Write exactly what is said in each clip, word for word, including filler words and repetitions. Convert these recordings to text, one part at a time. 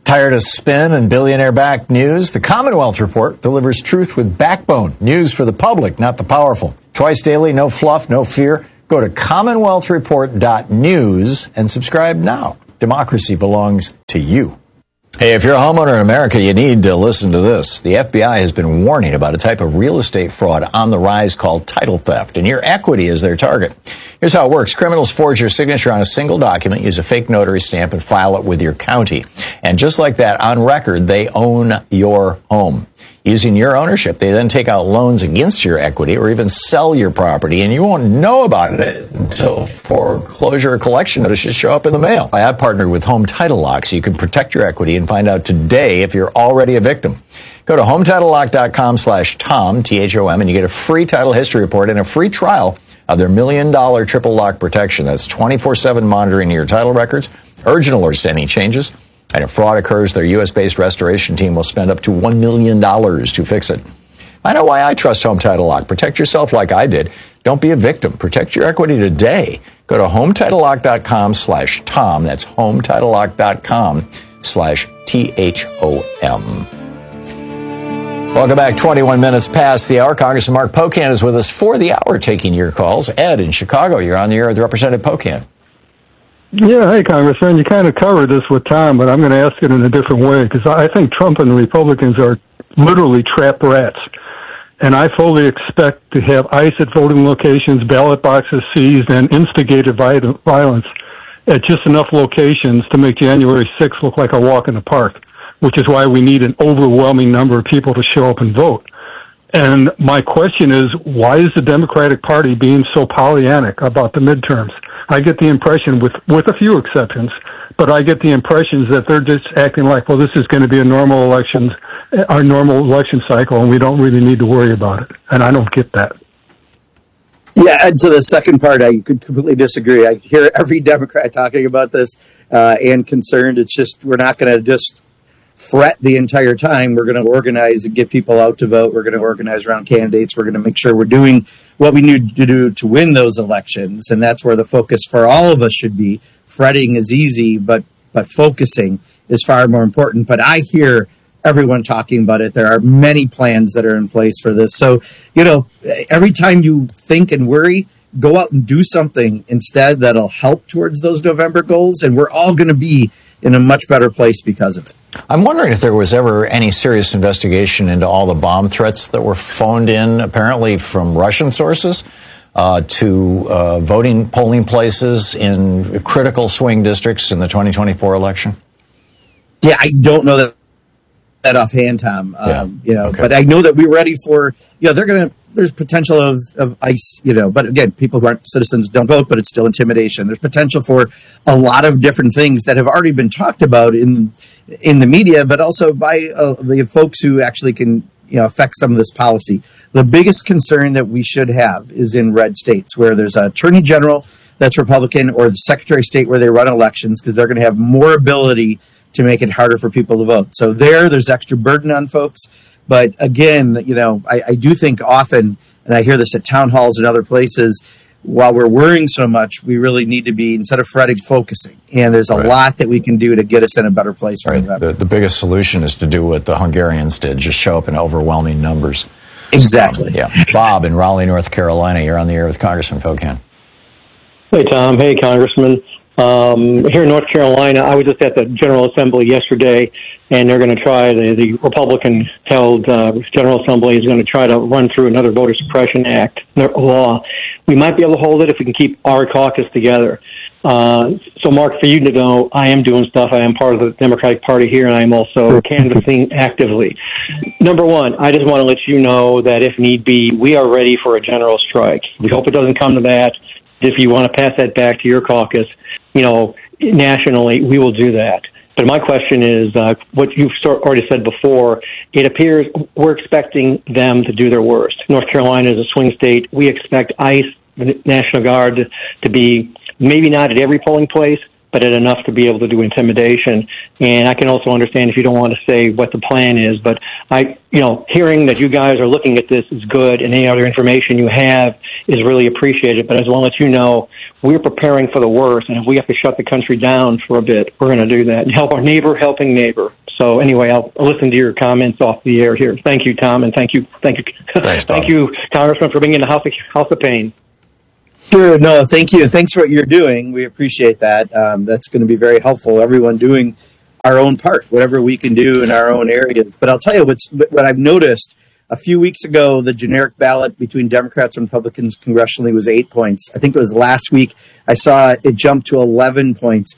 Tired of spin and billionaire-backed news? The Commonwealth Report delivers truth with backbone. News for the public, not the powerful. Twice daily, no fluff, no fear. Go to commonwealth report dot news and subscribe now. Democracy belongs to you. Hey, if you're a homeowner in America, you need to listen to this. The F B I has been warning about a type of real estate fraud on the rise called title theft, and your equity is their target. Here's how it works. Criminals forge your signature on a single document, use a fake notary stamp, and file it with your county. And just like that, on record, they own your home. Using your ownership, they then take out loans against your equity or even sell your property, and you won't know about it until foreclosure or collection notices show up in the mail. I have partnered with Home Title Lock so you can protect your equity and find out today if you're already a victim. Go to home title lock dot com slash Tom, T H O M, and you get a free title history report and a free trial of their million dollar triple lock protection. That's twenty-four seven monitoring your title records, urgent alerts to any changes. And if fraud occurs, their U S-based restoration team will spend up to one million dollars to fix it. I know why I trust Home Title Lock. Protect yourself like I did. Don't be a victim. Protect your equity today. Go to home title lock dot com slash Tom. That's home title lock dot com slash T H O M. Welcome back. twenty-one minutes past the hour. Congressman Mark Pocan is with us for the hour, taking your calls. Ed in Chicago, you're on the air with Representative Pocan. Yeah, hey, Congressman, you kind of covered this with Tom, but I'm going to ask it in a different way, because I think Trump and the Republicans are literally trap rats. And I fully expect to have ICE at voting locations, ballot boxes seized, and instigated violence at just enough locations to make January sixth look like a walk in the park, which is why we need an overwhelming number of people to show up and vote. And my question is, why is the Democratic Party being so Pollyannic about the midterms? I get the impression, with, with a few exceptions, but I get the impressions that they're just acting like, well, this is going to be a normal elections, our normal election cycle, and we don't really need to worry about it. And I don't get that. Yeah, and to the second part, I could completely disagree. I hear every Democrat talking about this uh, and concerned. It's just, we're not going to just fret the entire time. We're going to organize and get people out to vote. We're going to organize around candidates. We're going to make sure we're doing what we need to do to win those elections. And that's where the focus for all of us should be. Fretting is easy, but but focusing is far more important. But I hear everyone talking about it. There are many plans that are in place for this. So, you know, every time you think and worry, go out and do something instead that'll help towards those November goals. And we're all going to be in a much better place because of it. I'm wondering if there was ever any serious investigation into all the bomb threats that were phoned in, apparently from Russian sources, uh, to uh, voting polling places in critical swing districts in the twenty twenty-four election. Yeah, I don't know that, that offhand, Tom. Yeah. Um, you know, Okay. but I know that we're ready for, you know, they're going to, there's potential of, of ICE, you know, but again, people who aren't citizens don't vote, but it's still intimidation. There's potential for a lot of different things that have already been talked about in in the media, but also by uh, the folks who actually can, you know, affect some of this policy. The biggest concern that we should have is in red states where there's an attorney general that's Republican or the secretary of state where they run elections, because they're going to have more ability to make it harder for people to vote. So there, there's extra burden on folks. But again, you know, I, I do think often, and I hear this at town halls and other places, while we're worrying so much, we really need to be, instead of fretting, focusing. And there's a Right. lot that we can do to get us in a better place. For Right. The, the biggest solution is to do what the Hungarians did, just show up in overwhelming numbers. Exactly. Um, yeah. Bob in Raleigh, North Carolina, you're on the air with Congressman Pocan. Hey, Tom. Hey, Congressman. Um, here in North Carolina, I was just at the General Assembly yesterday, and they're going to try, the, the Republican-held uh, General Assembly is going to try to run through another Voter Suppression Act law. We might be able to hold it if we can keep our caucus together. Uh, so, Mark, for you to know, I am doing stuff. I am part of the Democratic Party here, and I am also canvassing actively. Number one, I just want to let you know that if need be, we are ready for a general strike. We hope it doesn't come to that. If you want to pass that back to your caucus, you know, nationally, we will do that. But my question is, uh, what you've already said before, it appears we're expecting them to do their worst. North Carolina is a swing state. We expect ICE, the National Guard, to be maybe not at every polling place, but at enough to be able to do intimidation. And I can also understand if you don't want to say what the plan is, but I, you know, hearing that you guys are looking at this is good, and any other information you have is really appreciated. But I just want to let you know, we're preparing for the worst, and if we have to shut the country down for a bit, we're going to do that and help our neighbor helping neighbor. So anyway, I'll, I'll listen to your comments off the air here. Thank you, Tom, and thank you, thank you, Thanks, thank you, Congressman, for being in the House of, House of Pain. Sure. No, thank you. Thanks for what you're doing. We appreciate that. Um, that's going to be very helpful. Everyone doing our own part, whatever we can do in our own areas. But I'll tell you what's, what I've noticed. A few weeks ago, the generic ballot between Democrats and Republicans congressionally was eight points. I think it was last week I saw it jump to eleven points.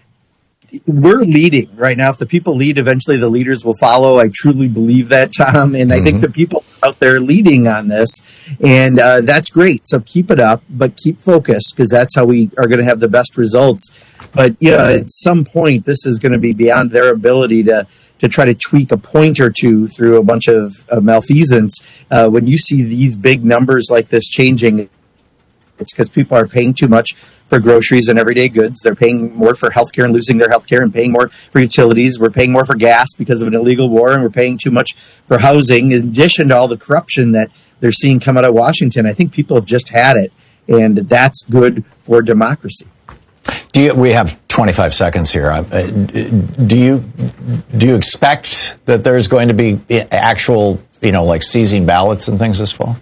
We're leading right now. If the people lead, eventually the leaders will follow. I truly believe that, Tom. And I mm-hmm. think the people out there leading on this, and uh, that's great. So keep it up, but keep focused, because that's how we are going to have the best results. But, you know, at some point, this is going to be beyond their ability to to try to tweak a point or two through a bunch of, of malfeasance. Uh, when you see these big numbers like this changing, it's because people are paying too much for groceries and everyday goods. They're paying more for healthcare and losing their healthcare, and paying more for utilities. We're paying more for gas because of an illegal war, and we're paying too much for housing, in addition to all the corruption that they're seeing come out of Washington. I think people have just had it, and that's good for democracy. Do you, we have twenty-five seconds here. Uh, do you do you expect that there's going to be actual, you know, like seizing ballots and things this fall?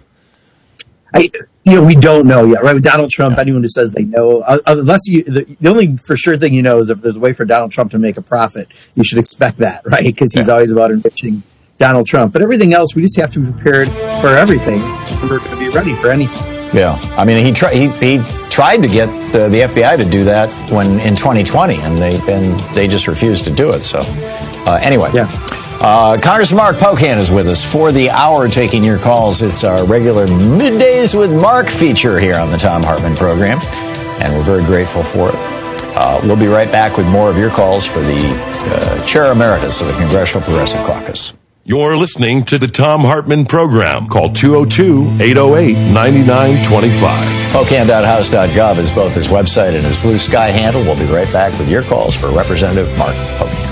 I, you know, we don't know yet, right? With Donald Trump, yeah. Anyone who says they know, uh, unless you, the, the only for sure thing you know is if there's a way for Donald Trump to make a profit, you should expect that, right? Because he's yeah. always about enriching Donald Trump. But everything else, we just have to be prepared for everything. We're going to be ready for anything. Yeah, I mean, he tried. He, he tried to get the, the F B I to do that when in twenty twenty, and they and they just refused to do it. So, uh, anyway, yeah. Uh, Congressman Mark Pocan is with us for the hour, taking your calls. It's our regular Middays with Mark feature here on the Thom Hartmann program, and we're very grateful for it. Uh, we'll be right back with more of your calls for the uh, Chair Emeritus of the Congressional Progressive Caucus. You're listening to the Thom Hartmann program. Call two oh two, eight oh eight, nine nine two five. Pocan dot house dot gov is both his website and his Blue Sky handle. We'll be right back with your calls for Representative Mark Pocan.